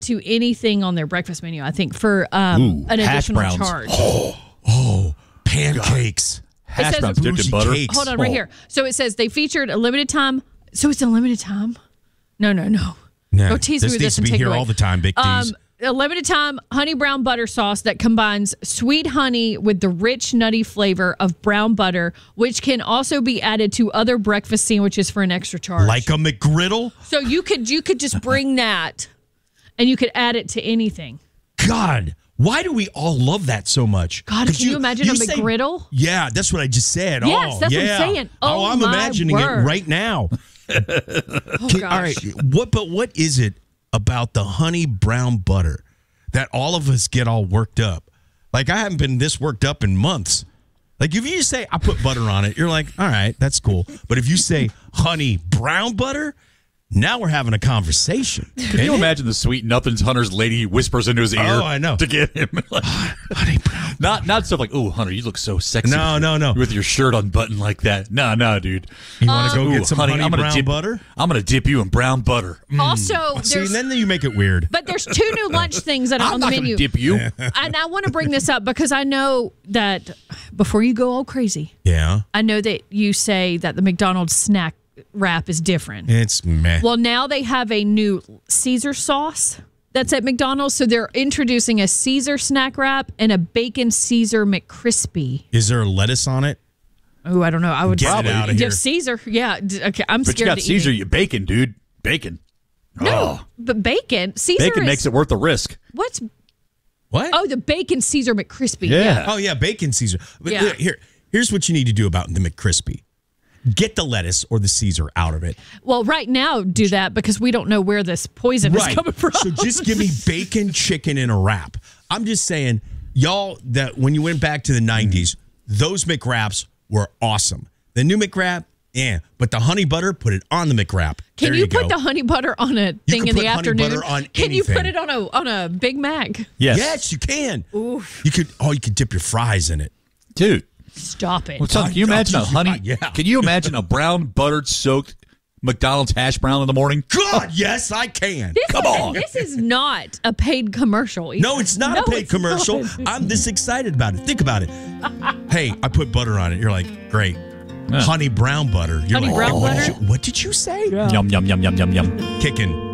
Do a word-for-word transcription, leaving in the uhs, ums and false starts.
to anything on their breakfast menu, I think, for um, Ooh, an hash additional browns. charge. Oh, oh pancakes. Hash says browns dipped in bougie butter. cakes. Hold on, right Oh. here. So it says they featured a limited time. So it's a limited time? No, no, no. No, Go tease this me with needs this to and be take it here away. all the time, Big D's. Um, a limited time honey brown butter sauce that combines sweet honey with the rich nutty flavor of brown butter, which can also be added to other breakfast sandwiches for an extra charge. Like a McGriddle? So you could you could just bring that and you could add it to anything. God, why do we all love that so much? God, 'Cause can you imagine a say- McGriddle? Yeah, that's what I just said. Yes, oh, that's what I'm yeah. saying. Oh, I'm my imagining word. it right now. Oh Can- gosh. all right, what? But what is it about the honey brown butter that all of us get all worked up? Like, I haven't been this worked up in months. Like, if you say I put butter on it, you're like, all right, that's cool. But if you say honey brown butter, now we're having a conversation. Can you imagine the sweet nothings Hunter's lady whispers into his ear? Oh, I know. To get him. Like, Honey brown. not not stuff like, oh, Hunter, you look so sexy. No, no, no. With your shirt unbuttoned like that. No, no, dude. You want to go Ooh, get some honey, I'm gonna brown dip, butter? I'm going to dip you in brown butter. Also, See, there's then you make it weird. but there's two new lunch things that are I'm on the not going menu. to dip you. And I want to bring this up because I know that before you go all crazy, Yeah, I know that you say that the McDonald's snack wrap is different. it's meh. Well, now they have a new Caesar sauce that's at McDonald's. So they're introducing a Caesar snack wrap and a bacon Caesar McCrispy. Is there lettuce on it? Oh, I don't know. I would Get it probably out of If here. Caesar. Yeah. d- Okay. I'm But you scared got to Caesar, eat it. you bacon, dude. Bacon. No, Oh, but bacon. Caesar bacon is, makes it worth the risk. What's What? oh the bacon Caesar McCrispy? Yeah. Oh yeah, bacon Caesar. But Yeah. here, here's what you need to do about the McCrispy. Get the lettuce or the Caesar out of it. Well, right now do that because we don't know where this poison is coming from. So just give me bacon, chicken, in a wrap. I'm just saying, y'all, that when you went back to the nineties, those McWraps were awesome. The new McWrap, yeah, but the honey butter, put it on the McWrap. Can There you, you put go. the honey butter on a You thing can in put the honey afternoon? butter on Can you put anything. it on a on a Big Mac? Yes. Yes, you can. Oof. You could. Oh, you could dip your fries in it. Dude. Stop it. Well, Tom, can you Oh, imagine a yeah, honey? yeah. Can you imagine a brown buttered soaked McDonald's hash brown in the morning? God, yes, I can. This Come is, on. This is not a paid commercial. either. No, it's not No, a paid it's commercial. not. I'm this excited about it. Think about it. Hey, I put butter on it. You're like, great. Honey brown butter. You're Honey like, brown what butter? Did you, what did you say? Yum, yum, yum, yum, yum, yum. Kicking.